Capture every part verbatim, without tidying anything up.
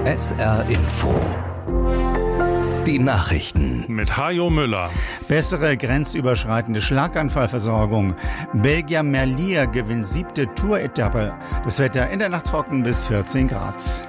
S R Info. Die Nachrichten mit Hajo Müller. Bessere grenzüberschreitende Schlaganfallversorgung. Belgier Merlier gewinnt siebte Tour-Etappe. Das Wetter in der Nacht trocken bis vierzehn Grad.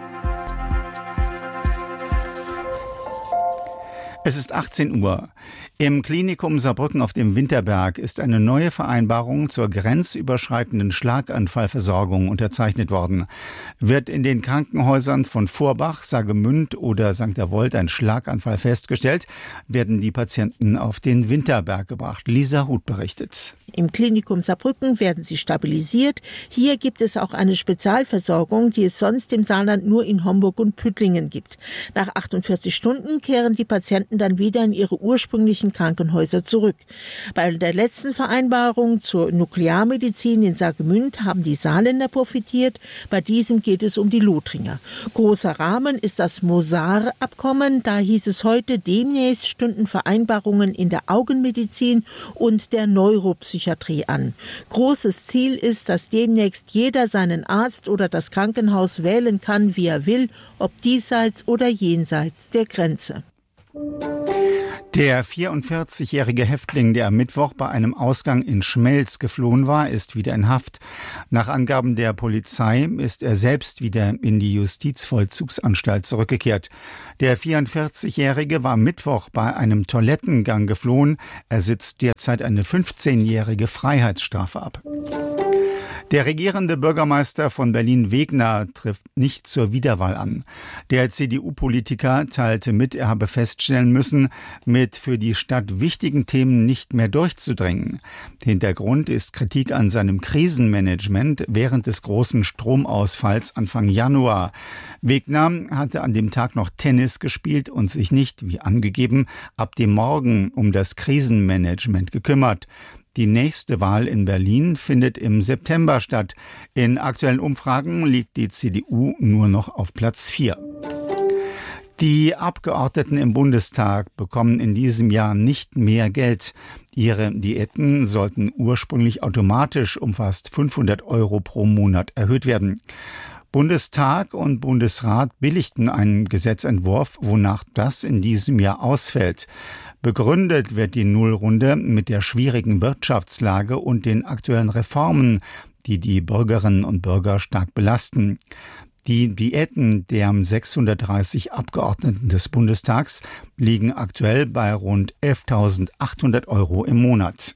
Es ist achtzehn Uhr. Im Klinikum Saarbrücken auf dem Winterberg ist eine neue Vereinbarung zur grenzüberschreitenden Schlaganfallversorgung unterzeichnet worden. Wird in den Krankenhäusern von Vorbach, Saargemünd oder Sankt Avold ein Schlaganfall festgestellt, werden die Patienten auf den Winterberg gebracht. Lisa Huth berichtet. Im Klinikum Saarbrücken werden sie stabilisiert. Hier gibt es auch eine Spezialversorgung, die es sonst im Saarland nur in Homburg und Püttlingen gibt. Nach achtundvierzig Stunden kehren die Patienten dann wieder in ihre ursprünglichen Krankenhäuser zurück. Bei der letzten Vereinbarung zur Nuklearmedizin in Saargemünd haben die Saarländer profitiert. Bei diesem geht es um die Lothringer. Großer Rahmen ist das Mosar-Abkommen. Da hieß es heute, demnächst stünden Vereinbarungen in der Augenmedizin und der Neuropsychiatrie an. Großes Ziel ist, dass demnächst jeder seinen Arzt oder das Krankenhaus wählen kann, wie er will, ob diesseits oder jenseits der Grenze. Der vierundvierzigjährige Häftling, der am Mittwoch bei einem Ausgang in Schmelz geflohen war, ist wieder in Haft. Nach Angaben der Polizei ist er selbst wieder in die Justizvollzugsanstalt zurückgekehrt. Der vierundvierzigjährige war am Mittwoch bei einem Toilettengang geflohen. Er sitzt derzeit eine fünfzehnjährige Freiheitsstrafe ab. Der regierende Bürgermeister von Berlin-Wegner trifft nicht zur Wiederwahl an. Der C D U-Politiker teilte mit, er habe feststellen müssen, mit für die Stadt wichtigen Themen nicht mehr durchzudringen. Hintergrund ist Kritik an seinem Krisenmanagement während des großen Stromausfalls Anfang Januar. Wegner hatte an dem Tag noch Tennis gespielt und sich nicht, wie angegeben, ab dem Morgen um das Krisenmanagement gekümmert. Die nächste Wahl in Berlin findet im September statt. In aktuellen Umfragen liegt die C D U nur noch auf Platz vier. Die Abgeordneten im Bundestag bekommen in diesem Jahr nicht mehr Geld. Ihre Diäten sollten ursprünglich automatisch um fast fünfhundert Euro pro Monat erhöht werden. Bundestag und Bundesrat billigten einen Gesetzentwurf, wonach das in diesem Jahr ausfällt. Begründet wird die Nullrunde mit der schwierigen Wirtschaftslage und den aktuellen Reformen, die die Bürgerinnen und Bürger stark belasten. Die Diäten der sechshundertdreißig Abgeordneten des Bundestags liegen aktuell bei rund elftausendachthundert Euro im Monat.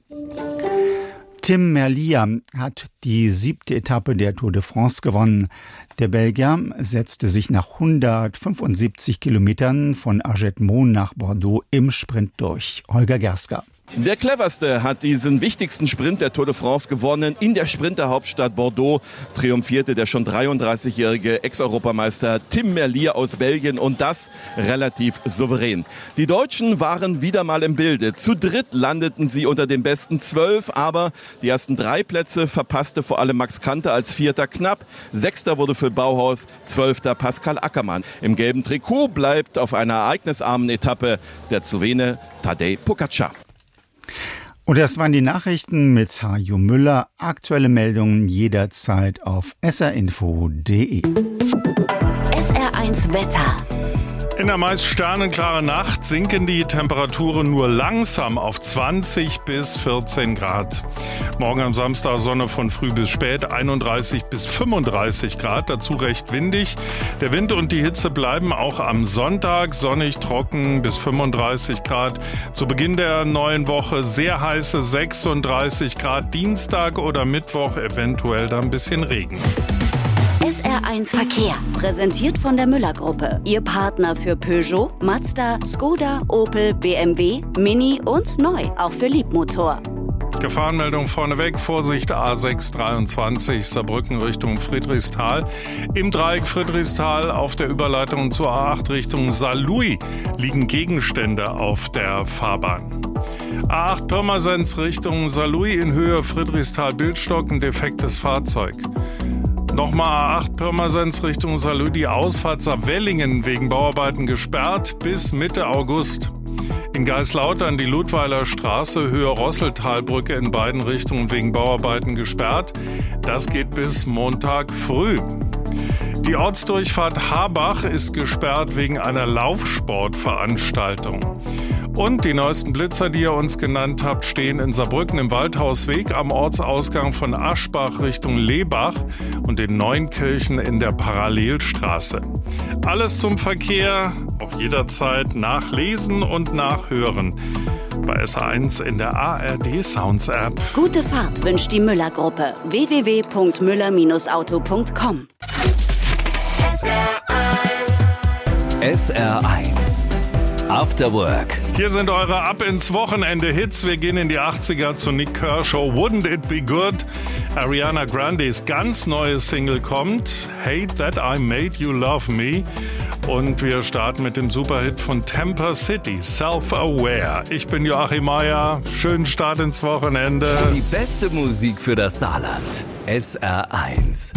Tim Merlier hat die siebte Etappe der Tour de France gewonnen. Der Belgier setzte sich nach hundertfünfundsiebzig Kilometern von Argetmont nach Bordeaux im Sprint durch. Holger Gerska. Der Cleverste hat diesen wichtigsten Sprint der Tour de France gewonnen. In der Sprinterhauptstadt Bordeaux triumphierte der schon dreiunddreißigjährige Ex-Europameister Tim Merlier aus Belgien und das relativ souverän. Die Deutschen waren wieder mal im Bilde. Zu dritt landeten sie unter den besten zwölf, aber die ersten drei Plätze verpasste vor allem Max Kanter als Vierter knapp. Sechster wurde für Bauhaus, Zwölfter Pascal Ackermann. Im gelben Trikot bleibt auf einer ereignisarmen Etappe der Slowene Tadej Pogačar. Und das waren die Nachrichten mit Hajo Müller. Aktuelle Meldungen jederzeit auf s r info punkt d e. S R eins Wetter. In der meist sternenklaren Nacht sinken die Temperaturen nur langsam auf zwanzig bis vierzehn Grad. Morgen am Samstag Sonne von früh bis spät, einunddreißig bis fünfunddreißig Grad, dazu recht windig. Der Wind und die Hitze bleiben auch am Sonntag sonnig, trocken bis fünfunddreißig Grad. Zu Beginn der neuen Woche sehr heiße sechsunddreißig Grad, Dienstag oder Mittwoch eventuell dann ein bisschen Regen. S R eins Verkehr, präsentiert von der Müller-Gruppe. Ihr Partner für Peugeot, Mazda, Skoda, Opel, B M W, Mini und neu, auch für Liebmotor. Gefahrenmeldung vorneweg, Vorsicht A sechs dreiundzwanzig, Saarbrücken Richtung Friedrichsthal. Im Dreieck Friedrichsthal auf der Überleitung zur A acht Richtung Saarlouis liegen Gegenstände auf der Fahrbahn. A acht Pirmasens Richtung Saarlouis in Höhe Friedrichsthal-Bildstock, ein defektes Fahrzeug. Nochmal A acht Pirmasens Richtung Saarlouis, die Ausfahrt Saarwellingen wegen Bauarbeiten gesperrt bis Mitte August. In Geislautern die Ludweiler Straße, Höhe Rosseltalbrücke in beiden Richtungen wegen Bauarbeiten gesperrt. Das geht bis Montag früh. Die Ortsdurchfahrt Harbach ist gesperrt wegen einer Laufsportveranstaltung. Und die neuesten Blitzer, die ihr uns genannt habt, stehen in Saarbrücken im Waldhausweg am Ortsausgang von Aschbach Richtung Lebach und in Neunkirchen in der Parallelstraße. Alles zum Verkehr, auch jederzeit nachlesen und nachhören. Bei S R eins in der A R D Sounds App. Gute Fahrt wünscht die Müller-Gruppe. w w w punkt müller Bindestrich auto punkt com. S R eins After Work. Hier sind eure Ab ins Wochenende Hits. Wir gehen in die achtziger zu Nick Kershaw. Wouldn't It Be Good? Ariana Grandes ganz neues Single kommt. Hate That I Made You Love Me. Und wir starten mit dem Superhit von Temper City, Self-Aware. Ich bin Joachim Meier. Schönen Start ins Wochenende. Die beste Musik für das Saarland. S R eins.